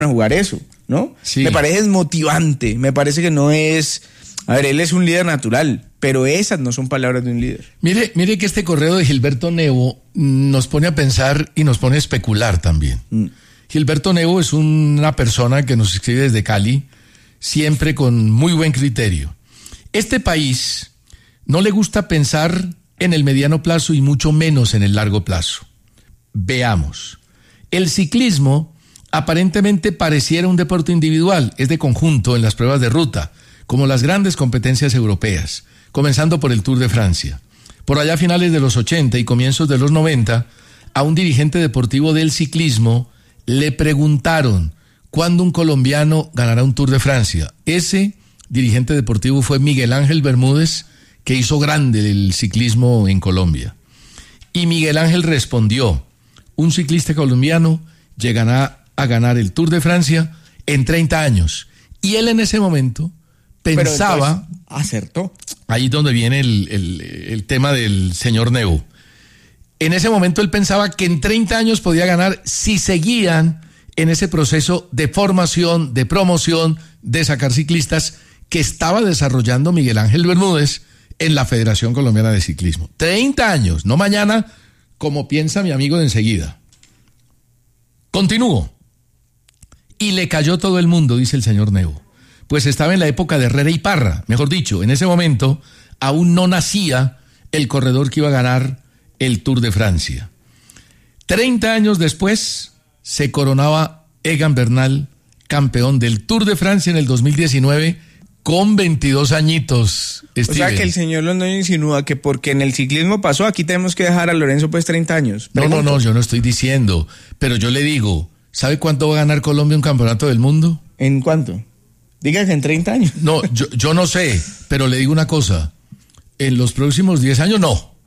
a jugar eso, ¿no? Sí. Me parece desmotivante, me parece que no es... A ver, él es un líder natural, pero esas no son palabras de un líder. Mire que este correo de Gilberto Nevo nos pone a pensar y nos pone a especular también. Gilberto Nevo es una persona que nos escribe desde Cali, siempre con muy buen criterio. Este país no le gusta pensar en el mediano plazo y mucho menos en el largo plazo. Veamos. El ciclismo aparentemente pareciera un deporte individual, es de conjunto en las pruebas de ruta, como las grandes competencias europeas, comenzando por el Tour de Francia. Por allá a finales de los 80 y comienzos de los 90, a un dirigente deportivo del ciclismo le preguntaron cuándo un colombiano ganará un Tour de Francia. Ese dirigente deportivo fue Miguel Ángel Bermúdez, que hizo grande el ciclismo en Colombia. Y Miguel Ángel respondió: un ciclista colombiano llegará a ganar el Tour de Francia en 30 años. Y él en ese momento pensaba... Pero acertó. Ahí es donde viene el tema del señor Nevo. En ese momento él pensaba que en 30 años podía ganar si seguían en ese proceso de formación, de promoción, de sacar ciclistas que estaba desarrollando Miguel Ángel Bermúdez en la Federación Colombiana de Ciclismo. 30 años, no mañana, como piensa mi amigo de enseguida. Continúo. Y le cayó todo el mundo, dice el señor Nevo. Pues estaba en la época de Herrera y Parra. Mejor dicho, en ese momento aún no nacía el corredor que iba a ganar el Tour de Francia. 30 años después se coronaba Egan Bernal campeón del Tour de Francia en el 2019 con 22 añitos. Steven. O sea que el señor Londoño insinúa que porque en el ciclismo pasó, aquí tenemos que dejar a Lorenzo pues 30 años. No, yo no estoy diciendo, pero yo le digo, ¿sabe cuánto va a ganar Colombia un campeonato del mundo? ¿En cuánto? Diga que en 30 años. No, yo no sé, pero le digo una cosa, en los próximos 10 años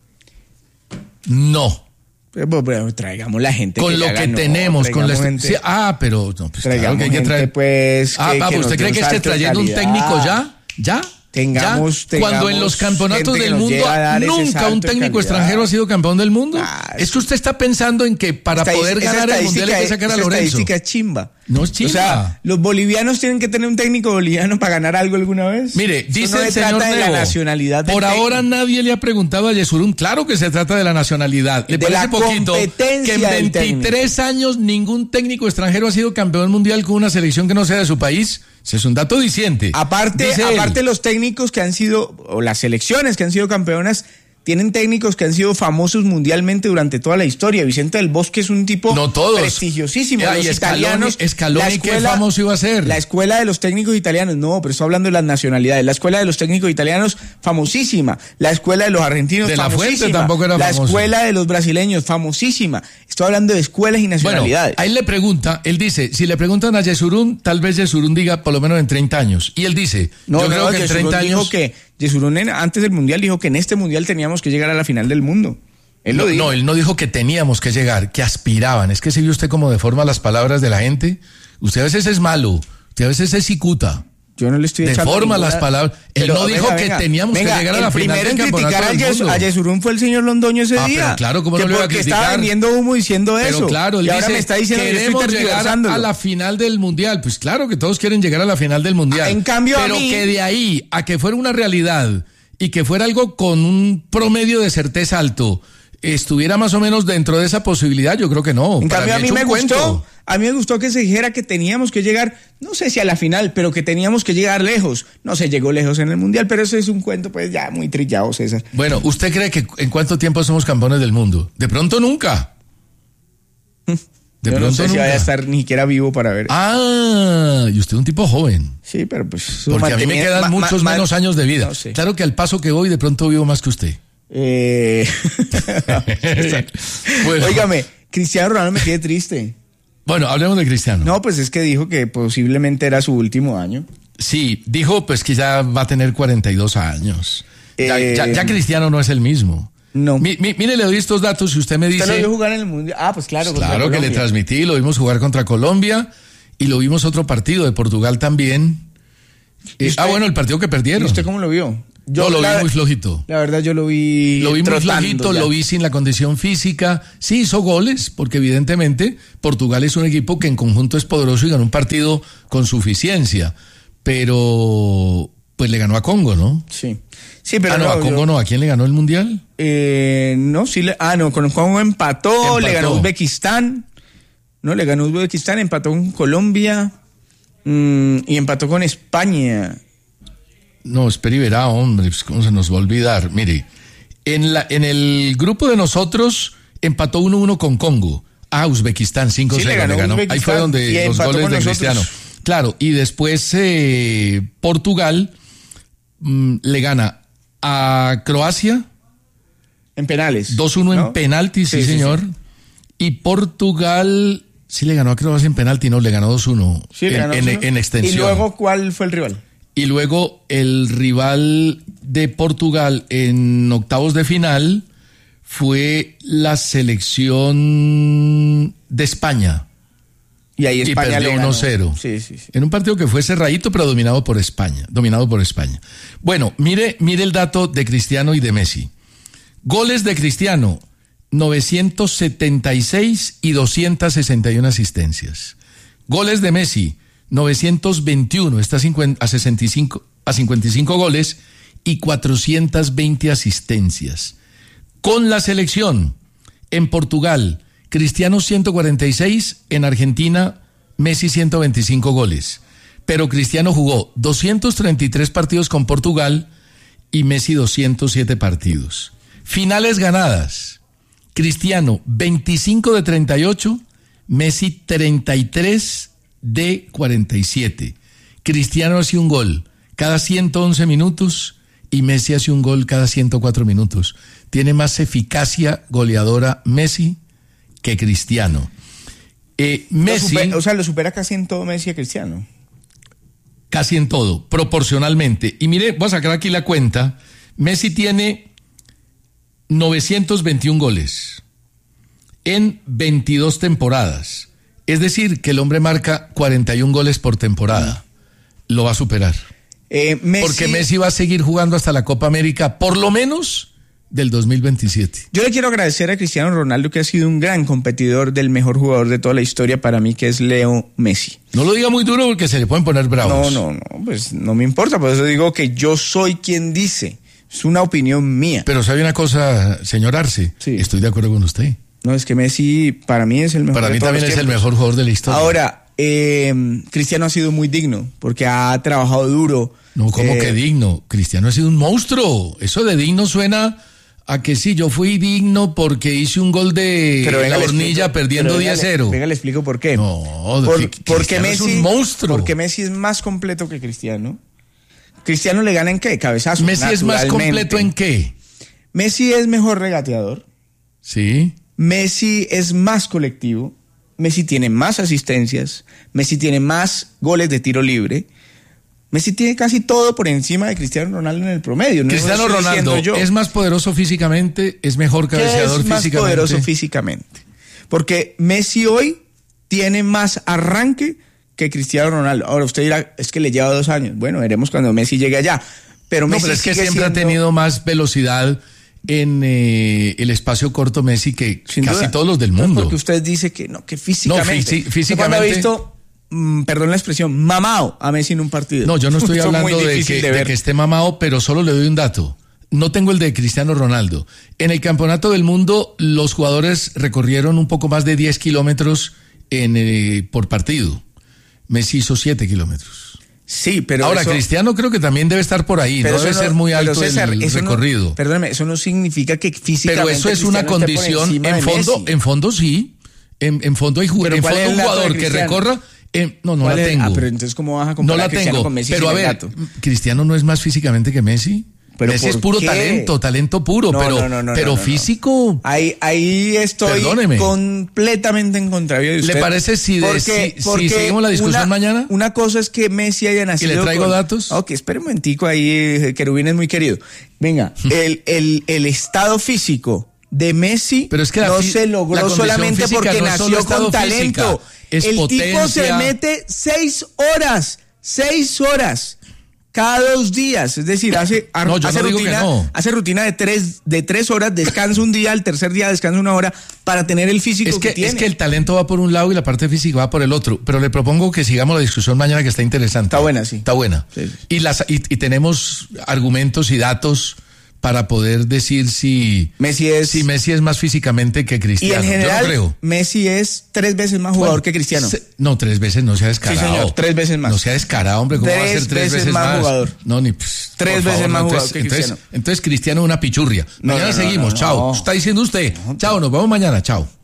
no. Pero traigamos la gente con que lo que tenemos, con la gente. Sí, pero no, pues traigamos claro que hay que traer. Pues, ¿usted cree que esté trayendo un técnico ya? Tengamos cuando en los campeonatos del mundo nunca un técnico extranjero ha sido campeón del mundo. Es que usted está pensando en que para poder ganar el mundial hay que sacar a Lorenzo. Esa estadística es chimba. No es chimba. O sea, los bolivianos tienen que tener un técnico boliviano para ganar algo alguna vez. Mire, dice no el señor trata de Nevo, la nacionalidad por ahora nadie le ha preguntado a Yesurún. Claro que se trata de la nacionalidad. ¿Le parece poquito que en 23 años ningún técnico extranjero ha sido campeón mundial con una selección que no sea de su país? Ese es un dato diciente. Aparte los técnicos que han sido, o las selecciones que han sido campeonas, tienen técnicos que han sido famosos mundialmente durante toda la historia. Vicente del Bosque es un tipo prestigiosísimo. Los italianos, Scaloni, ¿qué famoso iba a ser? La escuela de los técnicos italianos, no, pero estoy hablando de las nacionalidades. La escuela de los técnicos italianos, famosísima. La escuela de los argentinos, de famosísima. La Fuente tampoco era famoso. La escuela de los brasileños, famosísima. Estoy hablando de escuelas y nacionalidades. Bueno, a él le pregunta, él dice, si le preguntan a Yesurún, tal vez Yesurún diga por lo menos en 30 años. Y él dice, yo creo que en 30 años... Dijo que Yesurún antes del mundial dijo que en este mundial teníamos que llegar a la final del mundo. Él no dijo que teníamos que llegar, que aspiraban. Es que se vio usted cómo deforma las palabras de la gente. Usted a veces es malo, usted a veces es cicuta. Yo no le estoy echando deforma las palabras. Él no dijo que teníamos que llegar a la final del campeonato del mundo. A Yesurún fue el señor Londoño ese día. Pero claro, ¿cómo no le iba a criticar? Estaba vendiendo humo diciendo eso. Pero claro, él y ahora dice, me está diciendo queremos llegar a la final del mundial. Pues claro que todos quieren llegar a la final del mundial. En cambio, pero que de ahí a que fuera una realidad y que fuera algo con un promedio de certeza alto, estuviera más o menos dentro de esa posibilidad, yo creo que no. En cambio, a mí me gustó que se dijera que teníamos que llegar, no sé si a la final, pero que teníamos que llegar lejos. No se llegó lejos en el mundial, pero eso es un cuento pues ya muy trillado, César. Bueno, ¿usted cree que en cuánto tiempo somos campeones del mundo? De pronto nunca. Yo no sé si vaya a estar ni siquiera vivo para ver. Y usted es un tipo joven. Sí, pero pues... Porque a mí me quedan muchos menos años de vida. No sé. Claro que al paso que voy de pronto vivo más que usted. Bueno. Óigame, Cristiano Ronaldo me tiene triste. Bueno, hablemos de Cristiano. No, pues es que dijo que posiblemente era su último año. Sí, dijo pues que ya va a tener 42 años. Ya Cristiano no es el mismo. No. Mire, le doy estos datos y usted me dice... ¿Usted lo vio jugar en el Mundial? Pues claro. Claro que le transmití, lo vimos jugar contra Colombia y lo vimos otro partido de Portugal también. Bueno, el partido que perdieron. ¿Y usted cómo lo vio? Yo lo vi muy flojito. La verdad, yo lo vi muy flojito, lo vi sin la condición física. Sí hizo goles, porque evidentemente Portugal es un equipo que en conjunto es poderoso y ganó un partido con suficiencia. Pero pues le ganó a Congo, ¿no? Sí, pero a Congo no. ¿A quién le ganó el Mundial? Con Congo empató, le ganó Uzbekistán. No, le ganó Uzbekistán, empató con Colombia y empató con España. No, espera y verá, hombre, pues cómo se nos va a olvidar. Mire, en el grupo de nosotros empató 1-1 con Congo. Uzbekistán 5-0 le ganó. Ahí fue donde los goles de Cristiano. Claro, y después Portugal le gana a Croacia. En penales. 2-1 ¿no? En penaltis, sí, señor. Sí. Y Portugal sí le ganó a Croacia en penalti, no, le ganó 2-1 en extensión. ¿Y luego cuál fue el rival? Y luego el rival de Portugal en octavos de final fue la selección de España. Y ahí España perdió le ganó 1-0. Sí. En un partido que fue cerradito, pero dominado por España. Bueno, mire el dato de Cristiano y de Messi. Goles de Cristiano, 976 y 261 asistencias. Goles de Messi, 921, está a 55 goles y 420 asistencias. Con la selección, en Portugal, Cristiano 146, en Argentina, Messi 125 goles. Pero Cristiano jugó 233 partidos con Portugal y Messi 207 partidos. Finales ganadas, Cristiano 25 de 38, Messi 33 de 47. Cristiano hace un gol cada 111 minutos y Messi hace un gol cada 104 minutos. Tiene más eficacia goleadora Messi que Cristiano. Messi... lo supera casi en todo Messi a Cristiano. Casi en todo, proporcionalmente. Y mire, voy a sacar aquí la cuenta. Messi tiene 921 goles en 22 temporadas. Es decir, que el hombre marca 41 goles por temporada. Lo va a superar. Porque Messi va a seguir jugando hasta la Copa América, por lo menos del 2027. Yo le quiero agradecer a Cristiano Ronaldo, que ha sido un gran competidor del mejor jugador de toda la historia para mí, que es Leo Messi. No lo diga muy duro porque se le pueden poner bravos. No, pues no me importa, por eso digo que yo soy quien dice. Es una opinión mía. Pero sabe una cosa, señor Arce, sí. Estoy de acuerdo con usted. No, es que Messi para mí es el mejor. Para mí también es el mejor jugador de la historia. Ahora, Cristiano ha sido muy digno porque ha trabajado duro. No, ¿cómo que digno? Cristiano ha sido un monstruo. Eso de digno suena a que sí, yo fui digno porque hice un gol de la hornilla perdiendo 10-0. Venga, le explico por qué. No, porque Messi es un monstruo. Porque Messi es más completo que Cristiano. ¿Cristiano le gana en qué? Cabezazos. ¿Messi es más completo en qué? Messi es mejor regateador. Sí. Messi es más colectivo. Messi tiene más asistencias. Messi tiene más goles de tiro libre. Messi tiene casi todo por encima de Cristiano Ronaldo en el promedio. No Cristiano Ronaldo es más poderoso físicamente, es mejor cabeceador físicamente. Es más poderoso físicamente. Porque Messi hoy tiene más arranque que Cristiano Ronaldo. Ahora usted dirá, es que le lleva 2 años. Bueno, veremos cuando Messi llegue allá. Pero Messi es que siempre ha tenido más velocidad en el espacio corto Messi que casi todos los del mundo. Porque usted dice que no, que físicamente. No, físicamente. ¿Cuándo ha visto, perdón la expresión, mamado a Messi en un partido? No, yo no estoy hablando de que esté mamado, pero solo le doy un dato. No tengo el de Cristiano Ronaldo. En el Campeonato del Mundo, los jugadores recorrieron un poco más de 10 kilómetros por partido. Messi hizo 7 kilómetros. Sí, pero ahora Cristiano creo que también debe estar por ahí, no debe ser muy alto César, el recorrido. Perdóneme, eso no significa que físicamente. Pero eso es una condición, en fondo sí. En fondo hay un jugador que recorra. No la tengo. Pero entonces ¿cómo vas a comparar a Cristiano con Messi? Pero a ver, ¿Cristiano no es más físicamente que Messi? Pero Messi es puro talento puro, pero físico. Ahí estoy completamente en contrario de usted. ¿Le parece si seguimos la discusión mañana? Una cosa es que Messi haya nacido. ¿Y le traigo datos? Ok, espere un momentico ahí, Querubín es muy querido. Venga, el estado físico de Messi pero es que no se logró solamente porque nació con talento. El tipo se mete 6 horas cada 2 días, es decir, hace rutina de 3 horas, descansa un día, al tercer día descansa 1 hora para tener el físico que tiene. Es que el talento va por un lado y la parte física va por el otro, pero le propongo que sigamos la discusión mañana, que está interesante. Está buena, sí. Está buena. Sí. Y tenemos argumentos y datos para poder decir si Messi es más físicamente que Cristiano. Y en general, yo no creo. Messi es 3 veces más jugador que Cristiano. 3 veces no sea descarado. Sí, señor, 3 veces más. No sea descarado, hombre, ¿cómo va a ser 3 veces más jugador? No, ni 3 veces más jugador que Cristiano. Entonces Cristiano es una pichurria. Mañana seguimos, chao. Está diciendo usted. Chao, nos vemos mañana, chao.